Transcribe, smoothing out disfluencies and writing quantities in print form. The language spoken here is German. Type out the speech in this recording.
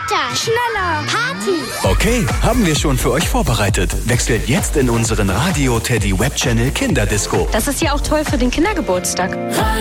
Weiter, schneller, Party. Okay, haben wir schon für euch vorbereitet. Wechselt jetzt in unseren Radio Teddy Web Channel Kinderdisco. Das ist ja auch toll für den Kindergeburtstag.